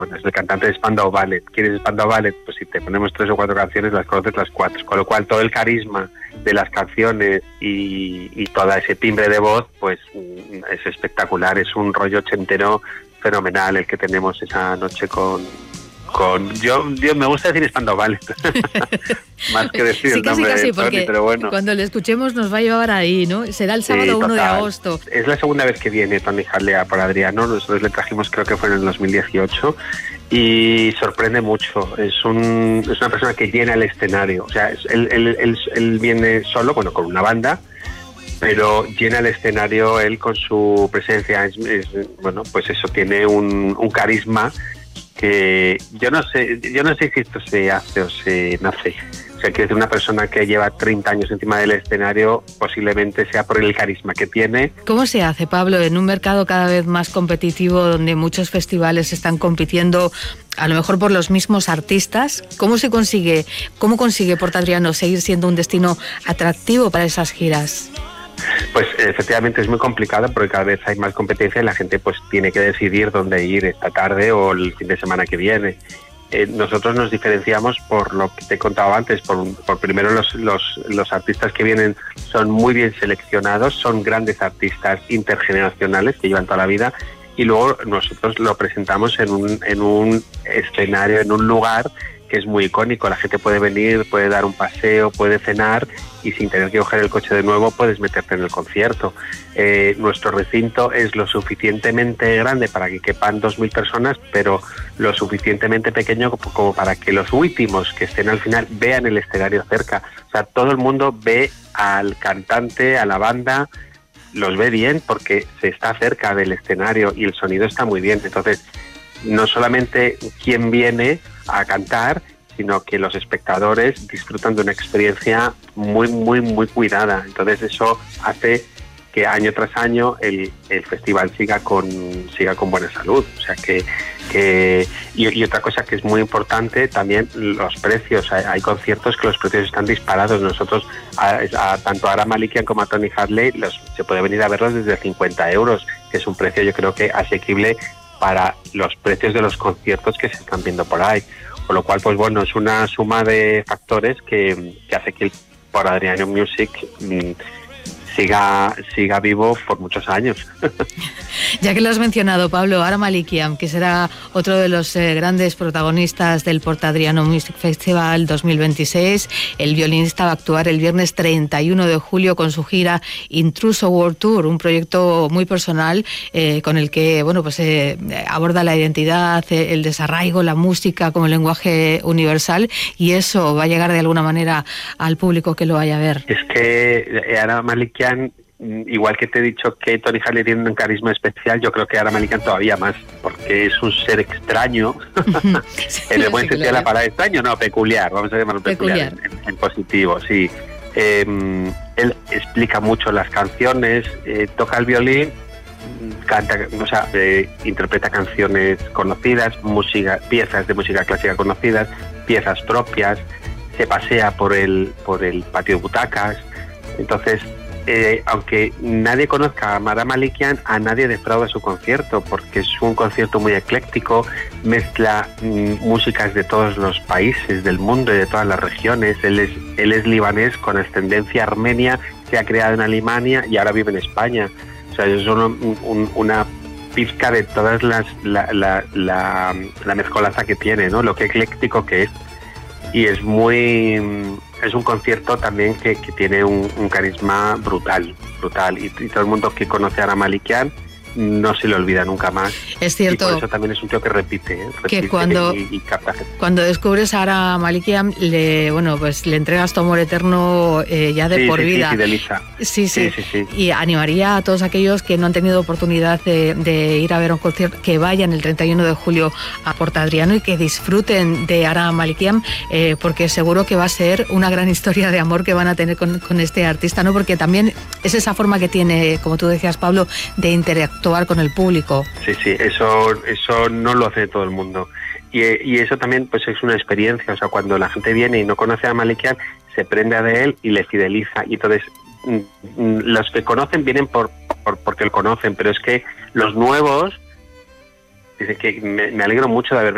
Bueno, es el cantante de Spandau Ballet. ¿Quieres Spandau Ballet? Pues si te ponemos 3 o 4 canciones, las conoces las 4. Con lo cual, todo el carisma de las canciones y todo ese timbre de voz, pues es espectacular. Es un rollo ochentero fenomenal el que tenemos esa noche con yo me gusta decir Spandau Ballet más que decir el nombre de Tony, pero bueno, cuando le escuchemos nos va a llevar ahí, ¿no? Será el sábado 1 de agosto. Es la segunda vez que viene Tony Hadley a Por Adriano. Nosotros le trajimos, creo que fue en el 2018, y sorprende mucho. Es una persona que llena el escenario. O sea, él viene solo, bueno, con una banda, pero llena el escenario él con su presencia. Bueno, pues eso, tiene un carisma que yo no sé si esto se hace o se nace. O sea, que es una persona que lleva 30 años encima del escenario, posiblemente sea por el carisma que tiene. ¿Cómo se hace, Pablo, en un mercado cada vez más competitivo, donde muchos festivales están compitiendo a lo mejor por los mismos artistas? ¿Cómo consigue Porta Adriano seguir siendo un destino atractivo para esas giras? Pues efectivamente es muy complicado, porque cada vez hay más competencia y la gente pues tiene que decidir dónde ir esta tarde o el fin de semana que viene. Nosotros nos diferenciamos por lo que te he contado antes, por primero los artistas que vienen son muy bien seleccionados, son grandes artistas intergeneracionales que llevan toda la vida, y luego nosotros lo presentamos en un escenario, en un lugar que es muy icónico. La gente puede venir, puede dar un paseo, puede cenar, y sin tener que coger el coche de nuevo puedes meterte en el concierto. Nuestro recinto es lo suficientemente grande para que quepan 2.000 personas, pero lo suficientemente pequeño como para que los últimos que estén al final vean el escenario cerca. O sea, todo el mundo ve al cantante, a la banda, los ve bien porque se está cerca del escenario y el sonido está muy bien. Entonces, no solamente quien viene a cantar, sino que los espectadores disfrutan de una experiencia muy, muy, muy cuidada. Entonces eso hace que año tras año el festival siga con buena salud. O sea y otra cosa que es muy importante también, los precios. Hay conciertos que los precios están disparados. Nosotros tanto a Ara Malikian como a Tony Hadley se puede venir a verlos desde 50 euros, que es un precio, yo creo, que asequible para los precios de los conciertos que se están viendo por ahí. Con lo cual, pues bueno, es una suma de factores que hace que el Por Adriano Music siga vivo por muchos años. Ya que lo has mencionado, Pablo, Ara Malikian, que será otro de los grandes protagonistas del Porta Adriano Music Festival 2026, el violinista va a actuar el viernes 31 de julio con su gira Intruso World Tour, un proyecto muy personal con el que aborda la identidad, el desarraigo, la música como lenguaje universal, y eso va a llegar de alguna manera al público que lo vaya a ver. Es que Ara Malikian, igual que te he dicho que Tony Hadley tiene un carisma especial, yo creo que Ara Malikian todavía más, porque es un ser extraño, en el buen sentido de la palabra. Extraño, no, peculiar, vamos a llamarlo peculiar. En positivo, sí. Él explica mucho las canciones, toca el violín, canta, interpreta canciones conocidas, piezas de música clásica conocidas, piezas propias, se pasea por el patio de butacas. Entonces, aunque nadie conozca a Ara Malikian, a nadie defrauda su concierto, porque es un concierto muy ecléctico, mezcla músicas de todos los países del mundo y de todas las regiones. Él es libanés con ascendencia armenia, se ha creado en Alemania y ahora vive en España. O sea, es una pizca de todas la mezcolanza que tiene, ¿no? Lo que ecléctico que es. Y es un concierto también que tiene un carisma brutal, y todo el mundo que conoce a Ara Malikian no se le olvida nunca más. Es cierto. Y por eso también es un tío que repite que cuando capta gente. Cuando descubres a Ara Malikian, le entregas tu amor eterno ya de por vida. Sí, fideliza. Sí. Y animaría a todos aquellos que no han tenido oportunidad de ir a ver un concierto, que vayan el 31 de julio a Porta Adriano y que disfruten de Ara Malikian, porque seguro que va a ser una gran historia de amor que van a tener con este artista, ¿no? Porque también es esa forma que tiene, como tú decías, Pablo, de interactuar con el público. Sí, eso no lo hace todo el mundo. Y eso también pues es una experiencia. O sea, cuando la gente viene y no conoce a Malikian, se prende de él y le fideliza. Y entonces los que conocen vienen porque lo conocen, pero es que los nuevos dicen que me alegro mucho de haber